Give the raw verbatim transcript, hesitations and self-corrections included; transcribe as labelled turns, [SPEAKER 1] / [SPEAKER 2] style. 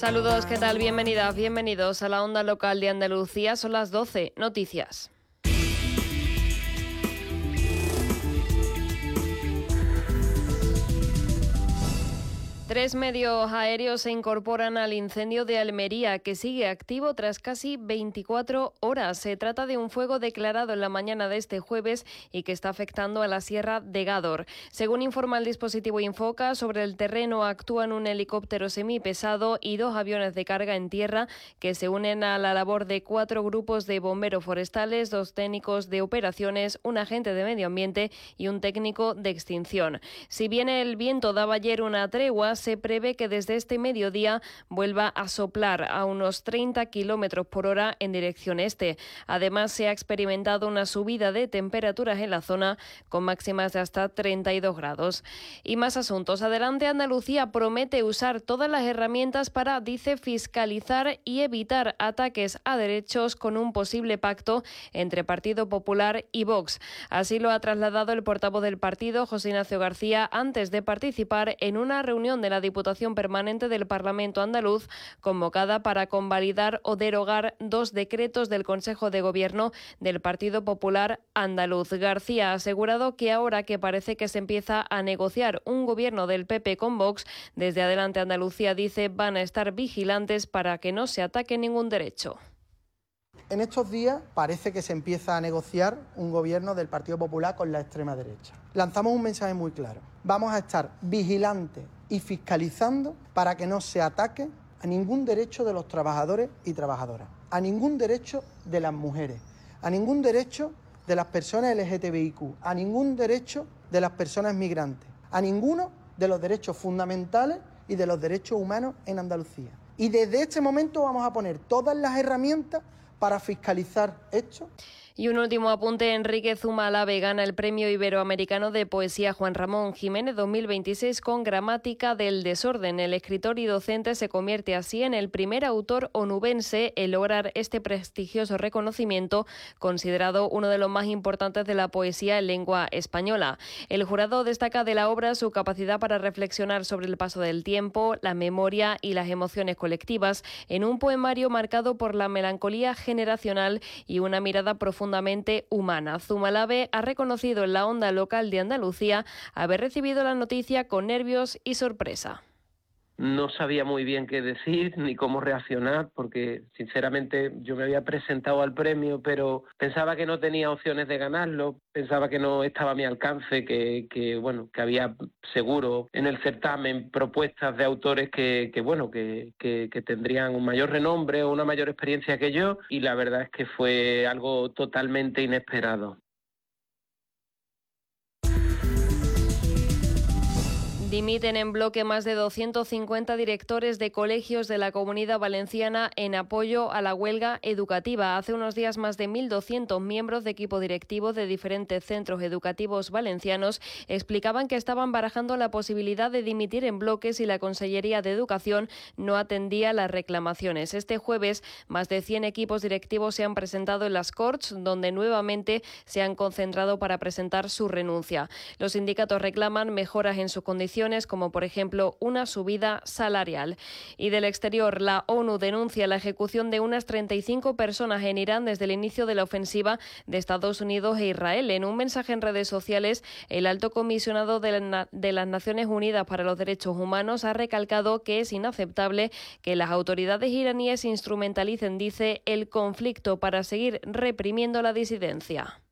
[SPEAKER 1] Saludos, ¿qué tal? Bienvenidas, bienvenidos a la Onda Local de Andalucía. Son las doce. Noticias. Tres medios aéreos se incorporan al incendio de Almería, que sigue activo tras casi veinticuatro horas. Se trata de un fuego declarado en la mañana de este jueves y que está afectando a la Sierra de Gádor. Según informa el dispositivo Infoca, sobre el terreno actúan un helicóptero semipesado y dos aviones de carga en tierra que se unen a la labor de cuatro grupos de bomberos forestales, dos técnicos de operaciones, un agente de medio ambiente y un técnico de extinción. Si bien el viento daba ayer una tregua, se prevé que desde este mediodía vuelva a soplar a unos treinta kilómetros por hora en dirección este. Además, se ha experimentado una subida de temperaturas en la zona con máximas de hasta treinta y dos grados. Y más asuntos. Adelante Andalucía promete usar todas las herramientas para, dice, fiscalizar y evitar ataques a derechos con un posible pacto entre Partido Popular y Vox. Así lo ha trasladado el portavoz del partido, José Ignacio García, antes de participar en una reunión de la Diputación Permanente del Parlamento andaluz, convocada para convalidar o derogar dos decretos del Consejo de Gobierno del Partido Popular andaluz. García ha asegurado que ahora que parece que se empieza a negociar un gobierno del P P con Vox, desde Adelante Andalucía, dice, van a estar vigilantes para que no se ataque ningún derecho.
[SPEAKER 2] En estos días parece que se empieza a negociar un gobierno del Partido Popular con la extrema derecha. Lanzamos un mensaje muy claro. Vamos a estar vigilantes y fiscalizando para que no se ataque a ningún derecho de los trabajadores y trabajadoras, a ningún derecho de las mujeres, a ningún derecho de las personas L G T B I Q, a ningún derecho de las personas migrantes, a ninguno de los derechos fundamentales y de los derechos humanos en Andalucía. Y desde este momento vamos a poner todas las herramientas para fiscalizar esto.
[SPEAKER 1] Y un último apunte, Enrique Zumalave gana el Premio Iberoamericano de Poesía Juan Ramón Jiménez dos mil veintiséis con Gramática del Desorden. El escritor y docente se convierte así en el primer autor onubense en lograr este prestigioso reconocimiento, considerado uno de los más importantes de la poesía en lengua española. El jurado destaca de la obra su capacidad para reflexionar sobre el paso del tiempo, la memoria y las emociones colectivas, en un poemario marcado por la melancolía generacional y una mirada profunda fundamentalmente humana. Zumalave ha reconocido en la Onda Local de Andalucía haber recibido la noticia con nervios y sorpresa.
[SPEAKER 3] No sabía muy bien qué decir ni cómo reaccionar, porque sinceramente yo me había presentado al premio, pero pensaba que no tenía opciones de ganarlo, pensaba que no estaba a mi alcance, que, que bueno, que había seguro en el certamen propuestas de autores que, que bueno, que, que, que tendrían un mayor renombre o una mayor experiencia que yo, y la verdad es que fue algo totalmente inesperado.
[SPEAKER 1] Dimiten en bloque más de doscientos cincuenta directores de colegios de la Comunidad Valenciana en apoyo a la huelga educativa. Hace unos días más de mil doscientos miembros de equipo directivo de diferentes centros educativos valencianos explicaban que estaban barajando la posibilidad de dimitir en bloque si la Consellería de Educación no atendía las reclamaciones. Este jueves, más de cien equipos directivos se han presentado en las Corts, donde nuevamente se han concentrado para presentar su renuncia. Los sindicatos reclaman mejoras en sus condiciones, como por ejemplo una subida salarial. Y del exterior, la ONU denuncia la ejecución de unas treinta y cinco personas en Irán desde el inicio de la ofensiva de Estados Unidos e Israel. En un mensaje en redes sociales, el alto comisionado de, la, de las Naciones Unidas para los Derechos Humanos ha recalcado que es inaceptable que las autoridades iraníes instrumentalicen, dice, el conflicto para seguir reprimiendo la disidencia.